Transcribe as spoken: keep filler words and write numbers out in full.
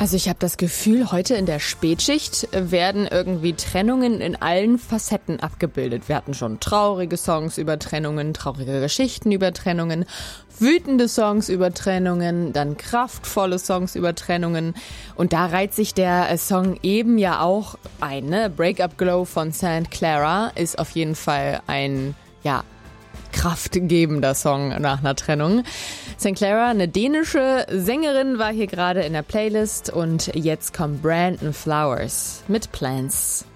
Also ich habe das Gefühl, heute in der Spätschicht werden irgendwie Trennungen in allen Facetten abgebildet. Wir hatten schon traurige Songs über Trennungen, traurige Geschichten über Trennungen, wütende Songs über Trennungen, dann kraftvolle Songs über Trennungen. Und da reiht sich der Song eben ja auch ein. Ne? Break Up Glow von Saint Clara ist auf jeden Fall ein, ja, kraftgebender Song nach einer Trennung. Saint Clara, eine dänische Sängerin, war hier gerade in der Playlist und jetzt kommt Brandon Flowers mit Plans.